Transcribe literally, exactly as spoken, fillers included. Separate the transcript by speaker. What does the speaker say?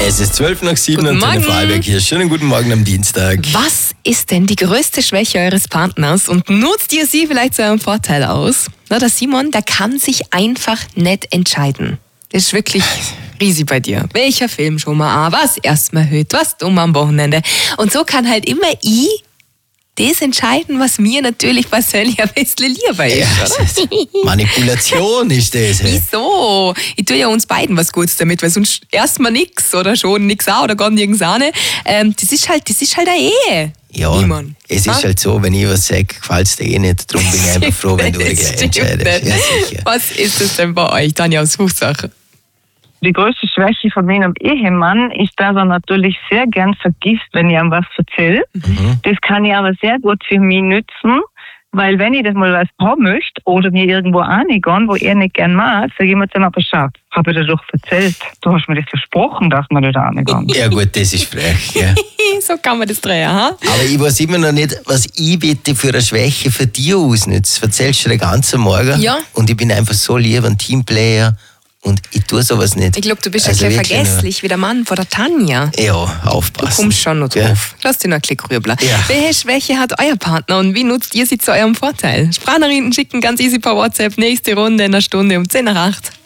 Speaker 1: Es ist zwölf nach sieben
Speaker 2: Guten
Speaker 1: und Tine
Speaker 2: Morgen.
Speaker 1: Freiberg hier. Schönen guten Morgen am Dienstag.
Speaker 2: Was ist denn die größte Schwäche eures Partners und nutzt ihr sie vielleicht zu eurem Vorteil aus? Na, der Simon, der kann sich einfach nicht entscheiden. Das ist wirklich riesig bei dir. Welcher Film schon mal an, was erstmal hört, was dumm am Wochenende. Und so kann halt immer ich das entscheiden, was mir natürlich persönlich ein bisschen lieber ist.
Speaker 1: Ja, das ist Manipulation ist das. Hey.
Speaker 2: Wieso? Ich tue ja uns beiden was Gutes damit, weil sonst erstmal nix oder schon nix auch oder gar nirgends auch nicht. Ähm, das ist halt, das ist halt eine Ehe.
Speaker 1: Ja,
Speaker 2: Niemand.
Speaker 1: es ist
Speaker 2: Ha?
Speaker 1: halt so, wenn ich was sage, gefällt es dir eh nicht. Darum bin ich einfach froh, wenn du
Speaker 2: Das
Speaker 1: dich
Speaker 2: stimmt
Speaker 1: entscheidest.
Speaker 2: nicht.
Speaker 1: Ja, sicher.
Speaker 2: Was ist es denn bei euch, Tanja aus Hochsache?
Speaker 3: Die größte Schwäche von meinem Ehemann ist, dass er natürlich sehr gern vergisst, wenn ich ihm was erzähle.
Speaker 1: Mhm.
Speaker 3: Das kann ich aber sehr gut für mich nützen, weil wenn ich das mal was haben möchte oder mir irgendwo reingehen, wo er nicht gern mag, sage ich mir dann aber, schau, habe ich dir doch erzählt, du hast mir das versprochen, dass wir da reingehen.
Speaker 1: Ja gut, das ist frech. Ja.
Speaker 2: So kann man das drehen, ha?
Speaker 1: Aber ich weiß immer noch nicht, was ich bitte für eine Schwäche für dich ausnütze. Erzählst du den ganzen Morgen?
Speaker 2: Ja.
Speaker 1: Und ich bin einfach so lieb, ein Teamplayer. Und ich tue sowas nicht.
Speaker 2: Ich glaube, du bist
Speaker 1: Also
Speaker 2: ein bisschen
Speaker 1: wirklich nur-
Speaker 2: vergesslich wie der Mann von der Tanja.
Speaker 1: Ja,
Speaker 2: Du
Speaker 1: aufpassen.
Speaker 2: kommst schon noch
Speaker 1: Gell?
Speaker 2: drauf. Lass dich noch ein bisschen grübeln.
Speaker 1: Ja.
Speaker 2: Welche Schwäche hat euer Partner und wie nutzt ihr sie zu eurem Vorteil? Sprachnachrichten schicken ganz easy per WhatsApp. Nächste Runde in einer Stunde um zehn nach acht.